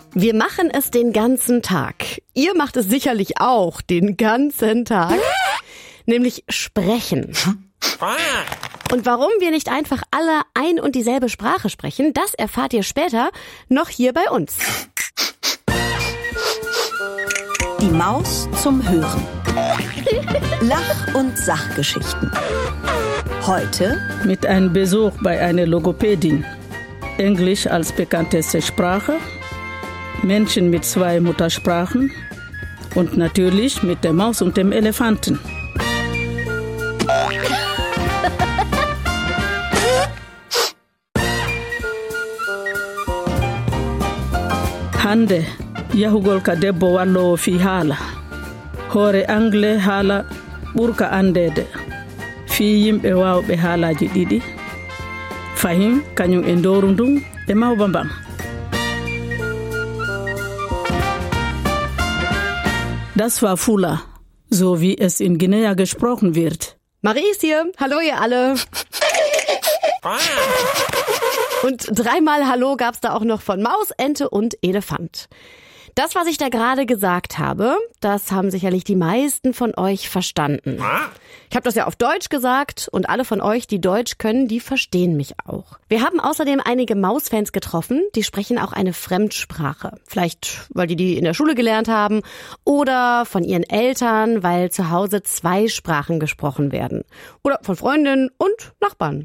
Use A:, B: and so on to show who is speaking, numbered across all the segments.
A: Wir machen es den ganzen Tag. Ihr macht es sicherlich auch den ganzen Tag. Nämlich sprechen. Und warum wir nicht einfach alle ein und dieselbe Sprache sprechen, das erfahrt ihr später noch hier bei uns.
B: Die Maus zum Hören. Lach- und Sachgeschichten. Heute
C: mit einem Besuch bei einer Logopädin. Englisch als bekannteste Sprache, Menschen mit 2 Muttersprachen und natürlich mit der Maus und dem Elefanten. Hande yahugol ka debbo wallowo fi haala hoore anglais haala ɓurka andede fi yimɓe wawɓe haalaji ɗiɗi fahim kañum e ndoru ndun e mawba mban. Das war Fula, so wie es in Guinea gesprochen wird.
A: Marie ist hier. Hallo ihr alle. Und 3-mal Hallo gab's da auch noch von Maus, Ente und Elefant. Das, was ich da gerade gesagt habe, das haben sicherlich die meisten von euch verstanden. Ich habe das ja auf Deutsch gesagt und alle von euch, die Deutsch können, die verstehen mich auch. Wir haben außerdem einige Mausfans getroffen, die sprechen auch eine Fremdsprache. Vielleicht, weil die in der Schule gelernt haben oder von ihren Eltern, weil zu Hause 2 Sprachen gesprochen werden. Oder von Freundinnen und Nachbarn.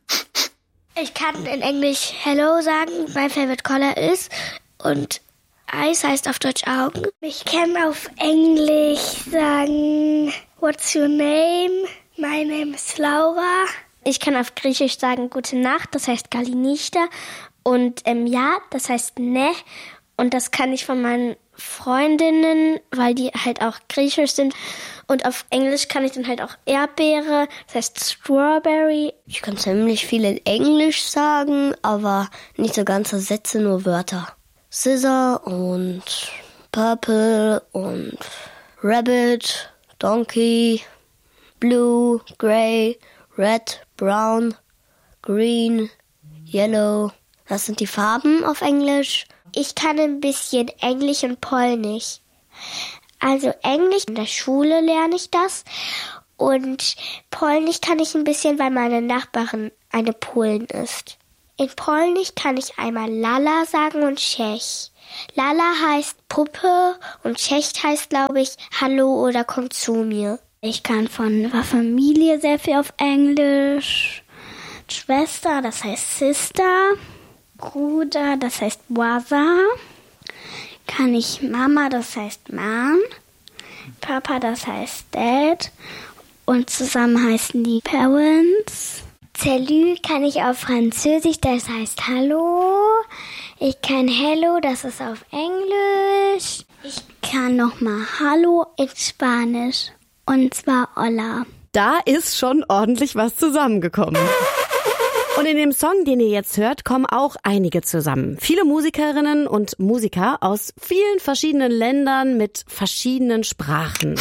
D: Ich kann in Englisch Hello sagen, mein Favorite Color ist und Eis heißt auf Deutsch Augen. Ich kann auf Englisch sagen, what's your name? My name is Laura. Ich kann auf Griechisch sagen, gute Nacht, das heißt Galinista. Und ja, das heißt ne. Und das kann ich von meinen Freundinnen, weil die halt auch griechisch sind. Und auf Englisch kann ich dann halt auch Erdbeere, das heißt Strawberry.
E: Ich kann ziemlich viel in Englisch sagen, aber nicht so ganze Sätze, nur Wörter. Scissor und Purple und Rabbit, Donkey, Blue, Grey, Red, Brown, Green, Yellow. Das sind die Farben auf Englisch.
D: Ich kann ein bisschen Englisch und Polnisch. Also Englisch, in der Schule lerne ich das. Und Polnisch kann ich ein bisschen, weil meine Nachbarin eine Polin ist. In Polnisch kann ich einmal Lala sagen und Czech. Lala heißt Puppe und Czech heißt, glaube ich, Hallo oder komm zu mir. Ich kann von Familie sehr viel auf Englisch. Schwester, das heißt Sister. Bruder, das heißt Brother. Kann ich Mama, das heißt Mom. Papa, das heißt Dad. Und zusammen heißen die Parents. Salut kann ich auf Französisch, das heißt Hallo. Ich kann Hello, das ist auf Englisch. Ich kann nochmal Hallo in Spanisch. Und zwar Hola.
A: Da ist schon ordentlich was zusammengekommen. Und in dem Song, den ihr jetzt hört, kommen auch einige zusammen. Viele Musikerinnen und Musiker aus vielen verschiedenen Ländern mit verschiedenen Sprachen.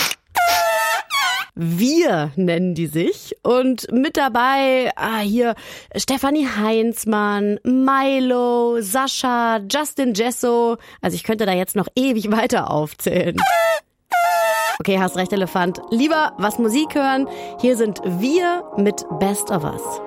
A: Wir nennen die sich. Und mit dabei hier Stefanie Heinzmann, Milo, Sascha, Justin Jesso. Also ich könnte da jetzt noch ewig weiter aufzählen. Okay, hast recht, Elefant. Lieber was Musik hören. Hier sind wir mit Best of Us.